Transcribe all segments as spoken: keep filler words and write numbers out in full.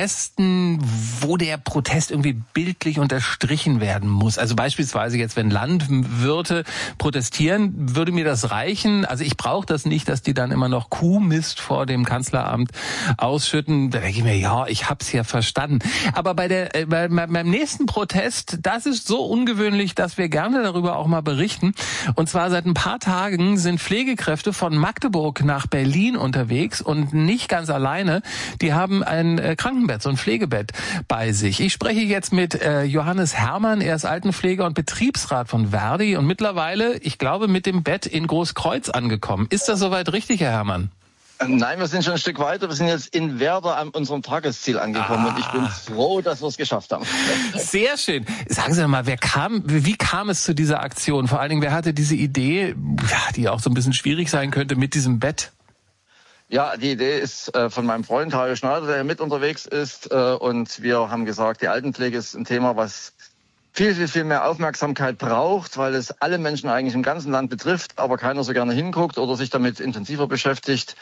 Protesten, wo der Protest irgendwie bildlich unterstrichen werden muss? Also beispielsweise jetzt, wenn Landwirte protestieren, würde mir das reichen? Also ich brauche das nicht, dass die dann immer noch Kuhmist vor dem Kanzleramt ausschütten. Da denke ich mir, ja, ich hab's ja verstanden. Aber bei der äh, bei, beim nächsten Protest, das ist so ungewöhnlich, dass wir gerne darüber auch mal berichten. Und zwar seit ein paar Tagen sind Pflegekräfte von Magdeburg nach Berlin unterwegs und nicht ganz alleine. Die haben ein äh, Krankenbett, so ein Pflegebett bei sich. Ich spreche jetzt mit äh, Johannes Herrmann. Er ist Altenpfleger und Betriebsrat von Verdi und mittlerweile, ich glaube, mit dem Bett in Großkreuz angekommen. Ist das soweit richtig, Herr Herrmann? Nein, wir sind schon ein Stück weiter. Wir sind jetzt in Werder an unserem Tagesziel angekommen ah. und ich bin froh, dass wir es geschafft haben. Sehr schön. Sagen Sie doch mal, wer kam, wie kam es zu dieser Aktion? Vor allen Dingen, wer hatte diese Idee, ja, die auch so ein bisschen schwierig sein könnte mit diesem Bett? Ja, die Idee ist äh, von meinem Freund Hajo Schneider, der mit unterwegs ist. Äh, und wir haben gesagt, die Altenpflege ist ein Thema, was viel, viel, viel mehr Aufmerksamkeit braucht, weil es alle Menschen eigentlich im ganzen Land betrifft, aber keiner so gerne hinguckt oder sich damit intensiver beschäftigt.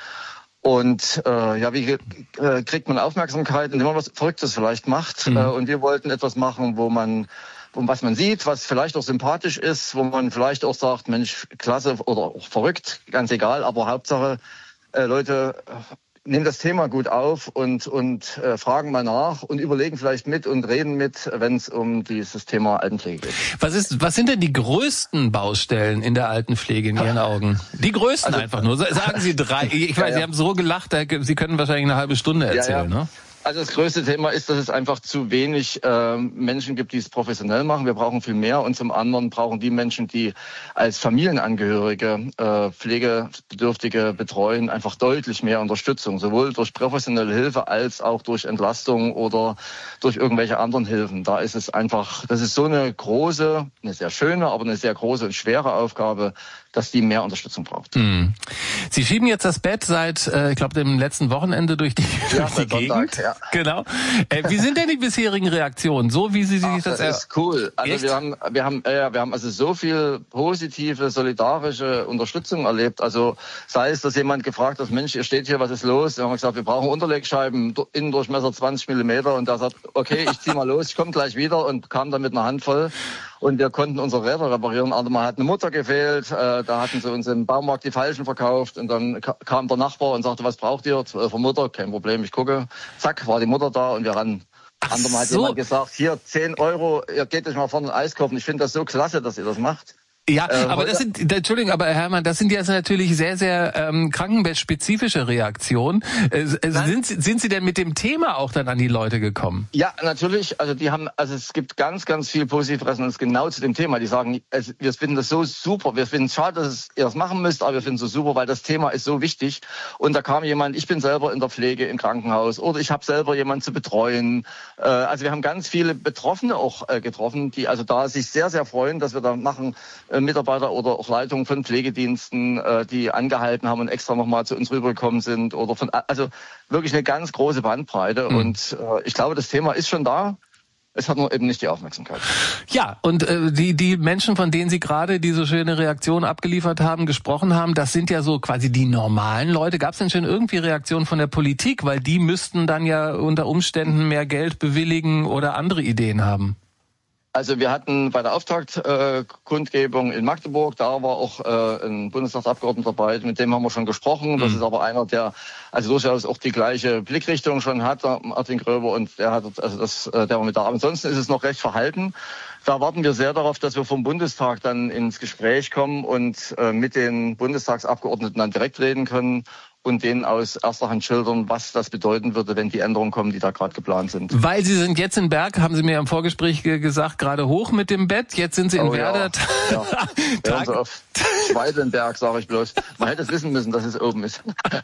Und äh, ja, wie äh, kriegt man Aufmerksamkeit, indem man was Verrücktes vielleicht macht? Mhm. Äh, und wir wollten etwas machen, wo man, wo, was man sieht, was vielleicht auch sympathisch ist, wo man vielleicht auch sagt, Mensch, klasse oder auch verrückt, ganz egal, aber Hauptsache, äh, Leute nehmen das Thema gut auf und und äh, fragen mal nach und überlegen vielleicht mit und reden mit, wenn es um dieses Thema Altenpflege geht. Was ist, was sind denn die größten Baustellen in der Altenpflege in Ihren Augen? Die größten also, einfach nur. Sagen Sie drei. Ich weiß, ja, ja. Sie haben so gelacht, Sie können wahrscheinlich eine halbe Stunde erzählen, ja, ja. ne? Also das größte Thema ist, dass es einfach zu wenig äh, Menschen gibt, die es professionell machen. Wir brauchen viel mehr. Und zum anderen brauchen die Menschen, die als Familienangehörige äh, Pflegebedürftige betreuen, einfach deutlich mehr Unterstützung. Sowohl durch professionelle Hilfe als auch durch Entlastung oder durch irgendwelche anderen Hilfen. Da ist es einfach, das ist so eine große, eine sehr schöne, aber eine sehr große und schwere Aufgabe, dass die mehr Unterstützung braucht. Hm. Sie schieben jetzt das Bett seit, äh, ich glaube, dem letzten Wochenende durch die, ja, durch die Gegend. Sonntag, ja. Genau. Äh, wie sind denn die bisherigen Reaktionen? So wie Sie sich Ach, das... Das ist cool. Also Echt? wir haben, wir haben, äh, wir haben also so viel positive, solidarische Unterstützung erlebt. Also sei es, dass jemand gefragt hat, Mensch, ihr steht hier, was ist los? Wir haben gesagt, wir brauchen Unterlegscheiben, Innendurchmesser zwanzig Millimeter. Und da sagt, okay, ich zieh mal los, ich komme gleich wieder und kam dann mit einer Handvoll. Und wir konnten unsere Räder reparieren. Also mal hat eine Mutter gefehlt, äh, da hatten sie uns im Baumarkt die falschen verkauft. Und dann ka- kam der Nachbar und sagte, was braucht ihr? Äh, von Mutter, kein Problem, ich gucke. Zack, war die Mutter da und wir ran. Andermal hat so. jemand gesagt, hier zehn Euro, ihr geht euch mal vorne ein Eis kaufen. Ich finde das so klasse, dass ihr das macht. Ja, äh, aber das sind, Entschuldigung, aber Herr Herrmann, das sind jetzt natürlich sehr, sehr ähm, krankenbettspezifische Reaktionen. Äh, sind, sind Sie denn mit dem Thema auch dann an die Leute gekommen? Ja, natürlich. Also die haben, also es gibt ganz, ganz viel positive Resonanz genau zu dem Thema. Die sagen, also wir finden das so super. Wir finden es schade, dass ihr das machen müsst, aber wir finden es so super, weil das Thema ist so wichtig. Und da kam jemand, ich bin selber in der Pflege im Krankenhaus oder ich habe selber jemanden zu betreuen. Äh, also wir haben ganz viele Betroffene auch äh, getroffen, die also da sich sehr, sehr freuen, dass wir da machen. Äh, Mitarbeiter oder auch Leitungen von Pflegediensten, äh, die angehalten haben und extra nochmal zu uns rübergekommen sind oder von, also wirklich eine ganz große Bandbreite. Mhm. Und äh, ich glaube, das Thema ist schon da. Es hat nur eben nicht die Aufmerksamkeit. Ja, und äh, die die Menschen, von denen Sie gerade diese schöne Reaktion abgeliefert haben, gesprochen haben, das sind ja so quasi die normalen Leute. Gab es denn schon irgendwie Reaktionen von der Politik? Weil die müssten dann ja unter Umständen mehr Geld bewilligen oder andere Ideen haben. Also wir hatten bei der Auftaktkundgebung äh, in Magdeburg, da war auch äh, ein Bundestagsabgeordneter dabei, mit dem haben wir schon gesprochen. Das mhm. ist aber einer, der also durchaus auch die gleiche Blickrichtung schon hat, Martin Gröber, und der hat also das, äh, der war mit da. Aber ansonsten ist es noch recht verhalten. Da warten wir sehr darauf, dass wir vom Bundestag dann ins Gespräch kommen und äh, mit den Bundestagsabgeordneten dann direkt reden können und denen aus erster Hand schildern, was das bedeuten würde, wenn die Änderungen kommen, die da gerade geplant sind. Weil Sie sind jetzt in Berg, haben Sie mir im Vorgespräch gesagt, gerade hoch mit dem Bett. Jetzt sind Sie in oh, Werder. Ja, ja. ja so auf Schweidenberg, sage ich bloß. Man hätte es wissen müssen, dass es oben ist.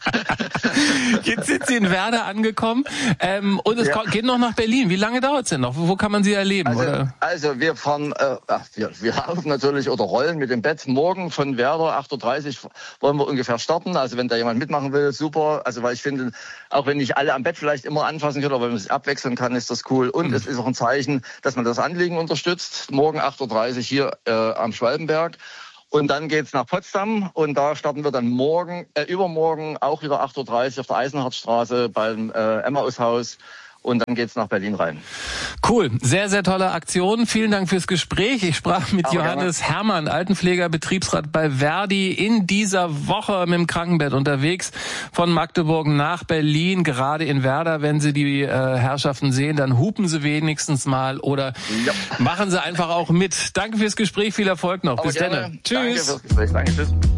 Jetzt sind Sie in Werder angekommen ähm, und es ja. geht noch nach Berlin. Wie lange dauert es denn noch? Wo kann man Sie erleben? Also, oder? also wir fahren, äh, wir, wir laufen natürlich oder rollen mit dem Bett. Morgen von Werder, acht Uhr dreißig, wollen wir ungefähr starten. Also wenn da jemand mitmachen will, super. Also weil ich finde, auch wenn nicht alle am Bett vielleicht immer anfassen können, aber wenn man sich abwechseln kann, ist das cool. Und mhm. es ist auch ein Zeichen, dass man das Anliegen unterstützt. Morgen acht Uhr dreißig hier äh, am Schwalbenberg. Und dann geht's nach Potsdam und da starten wir dann morgen, äh, übermorgen auch wieder acht Uhr dreißig auf der Eisenhardtstraße beim äh, Emmaushaus. und dann geht's nach Berlin rein. Cool, sehr, sehr tolle Aktion. Vielen Dank fürs Gespräch. Ich sprach mit Aber Johannes gerne. Herrmann, Altenpfleger, Betriebsrat bei Verdi, in dieser Woche mit dem Krankenbett unterwegs von Magdeburg nach Berlin, gerade in Werder. Wenn Sie die äh, Herrschaften sehen, dann hupen Sie wenigstens mal oder ja. machen Sie einfach auch mit. Danke fürs Gespräch, viel Erfolg noch. Aber bis gerne. dann. Tschüss. Danke fürs Gespräch. Danke, tschüss.